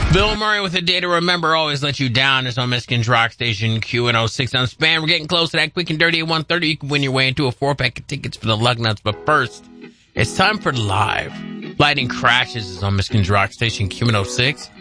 Bill Murray with a day to remember, always let you down. Is on Michigan's Rock Station Q106 on Spam. We're getting close to that quick and dirty at 1:30. You can win your way into a 4-pack of tickets for the Lug Nuts. But first, it's time for Live. Lightning Crashes is on Michigan's Rock Station Q106.